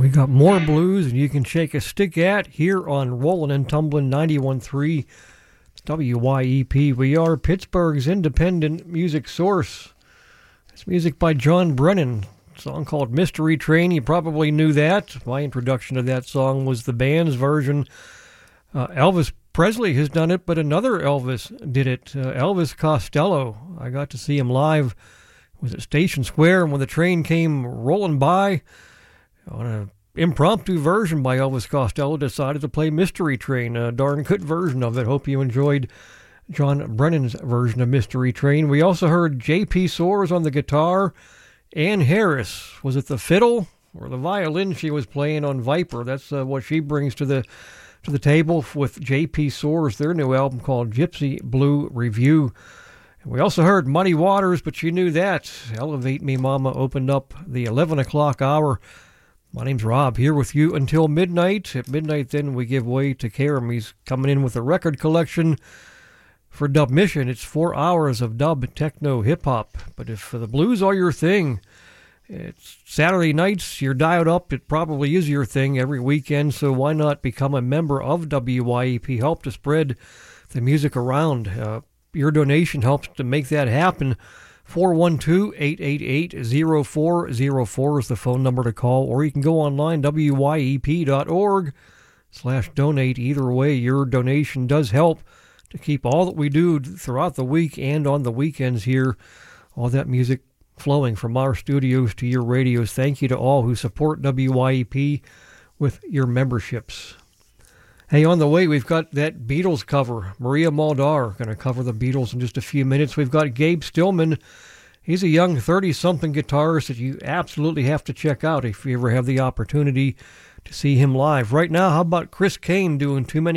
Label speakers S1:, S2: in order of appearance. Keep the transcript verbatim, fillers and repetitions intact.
S1: We got more blues and you can shake a stick at here on Rollin' and Tumblin' ninety-one point three W Y E P. We are Pittsburgh's independent music source. It's music by John Brennan, a song called Mystery Train. You probably knew that. My introduction to that song was the band's version. Uh, Elvis Presley has done it, but another Elvis did it. Uh, Elvis Costello. I got to see him live. It was at Station Square, and when the train came rolling by, on an impromptu version by Elvis Costello, decided to play Mystery Train, a darn good version of it. Hope you enjoyed John Brennan's version of Mystery Train. We also heard J P Soares on the guitar. Ann Harris, was it the fiddle or the violin she was playing on Viper? That's uh, what she brings to the to the table with J P Soares, their new album called Gypsy Blue Review. We also heard Muddy Waters, but you knew that. Elevate Me Mama opened up the eleven o'clock hour. My name's Rob, here with you until midnight. At midnight, then, we give way to Karam. He's coming in with a record collection for Dub Mission. It's four hours of dub, techno, hip-hop. But if the blues are your thing, it's Saturday nights, you're dialed up. It probably is your thing every weekend, so why not become a member of W Y E P? Help to spread the music around. Uh, your donation helps to make that happen. four one two, eight eight eight, zero four zero four is the phone number to call, or you can go online, W Y E P dot org slash donate. Either way, your donation does help to keep all that we do throughout the week and on the weekends here, all that music flowing from our studios to your radios. Thank you to all who support W Y E P with your memberships. Hey, on the way, we've got that Beatles cover. Maria Muldaur going to cover the Beatles in just a few minutes. We've got Gabe Stillman. He's a young thirty-something guitarist that you absolutely have to check out if you ever have the opportunity to see him live. Right now, how about Chris Kane doing Too Many